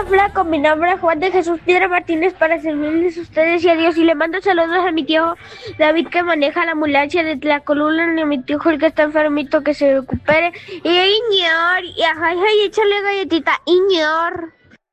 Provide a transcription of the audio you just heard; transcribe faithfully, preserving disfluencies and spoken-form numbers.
Flaco, mi nombre es Juan de Jesús Piedra Martínez para servirles a ustedes y a Dios. Y le mando saludos a mi tío David que maneja la ambulancia de Tlacolula, y a mi tío Jorge que está enfermito que se recupere. Y a Iñor, y a Jai Jai, échale galletita, Iñor.